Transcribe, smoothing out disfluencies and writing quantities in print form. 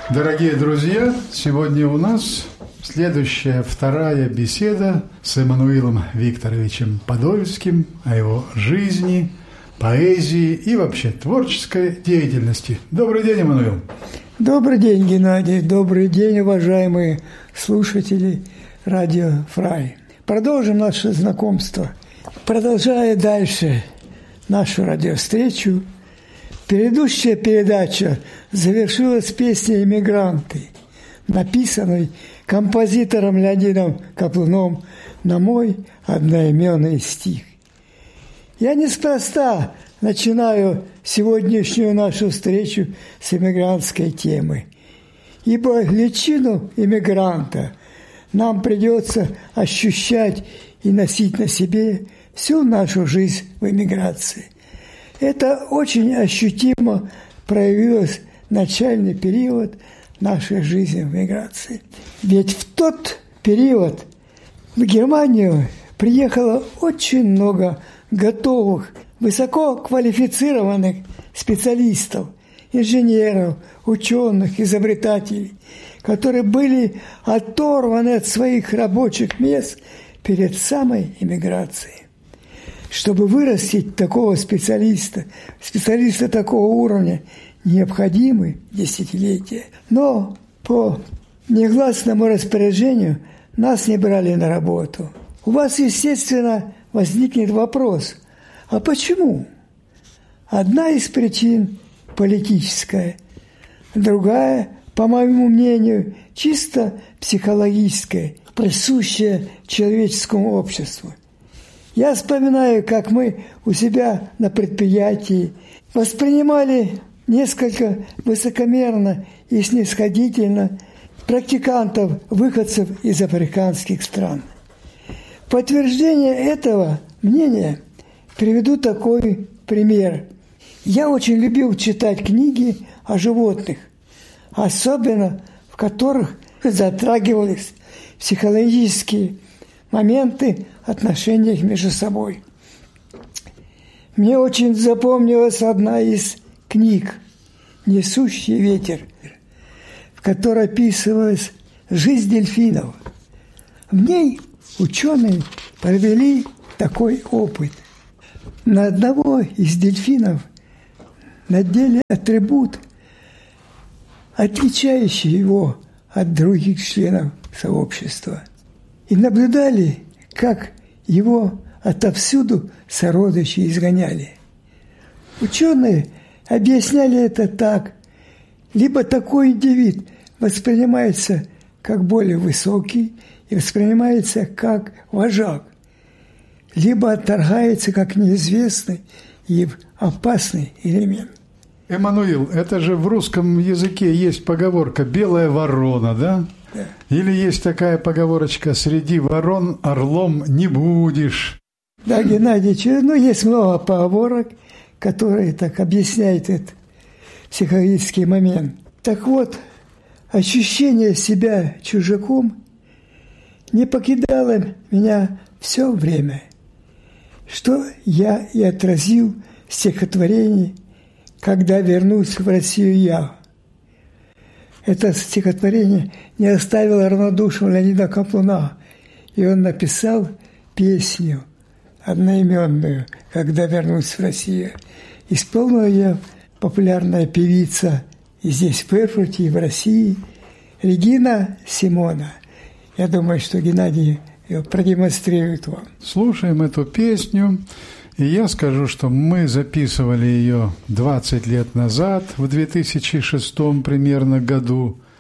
Дорогие друзья, сегодня у нас следующая, вторая беседа с Эммануилом Викторовичем Подольским о его жизни, поэзии и вообще творческой деятельности. Добрый день, Эммануил. Добрый день, Геннадий. Добрый день, уважаемые слушатели радио Фрай. Продолжим наше знакомство. Продолжая дальше нашу радиовстречу, предыдущая передача завершилась песней «Эмигранты», написанной композитором Леонидом Каплуном на мой одноименный стих. Я неспроста начинаю сегодняшнюю нашу встречу с эмигрантской темы, ибо личину эмигранта нам придется ощущать и носить на себе всю нашу жизнь в эмиграции. Это очень ощутимо проявилось в начальный период нашей жизни в эмиграции. Ведь в тот период в Германию приехало очень много готовых, высококвалифицированных специалистов, инженеров, ученых, изобретателей, которые были оторваны от своих рабочих мест перед самой эмиграцией. Чтобы вырастить такого специалиста такого уровня, необходимы десятилетия. Но по негласному распоряжению нас не брали на работу. У вас, естественно, возникнет вопрос, а почему? Одна из причин политическая, другая, по моему мнению, чисто психологическая, присущая человеческому обществу. Я вспоминаю, как мы у себя на предприятии воспринимали несколько высокомерно и снисходительно практикантов, выходцев из африканских стран. В подтверждение этого мнения приведу такой пример. Я очень любил читать книги о животных, особенно в которых затрагивались психологические моменты отношений между собой. Мне очень запомнилась одна из книг «Несущий ветер», в которой описывалась жизнь дельфинов. В ней ученые провели такой опыт. На одного из дельфинов надели атрибут, отличающий его от других членов сообщества. И наблюдали, как его отовсюду сородичи изгоняли. Ученые объясняли это так: либо такой индивид воспринимается как более высокий и воспринимается как вожак, либо отторгается как неизвестный и опасный элемент. Эммануил, это же в русском языке есть поговорка «белая ворона», да? Да. Или есть такая поговорочка «среди ворон орлом не будешь». Да, Геннадий, есть много поговорок, которые так объясняют этот психологический момент. Так вот, ощущение себя чужаком не покидало меня все время, что я и отразил в стихотворении «Когда вернусь в Россию я». Это стихотворение не оставило равнодушным Леонида Каплуна, и он написал песню одноименную «Когда вернусь в Россию». Исполнила ее популярная певица и здесь, в Эрфурте, и в России, Регина Симона. Я думаю, что Геннадий ее продемонстрирует вам. Слушаем эту песню, и я скажу, что мы записывали ее 20 лет назад, в 2006 примерно году.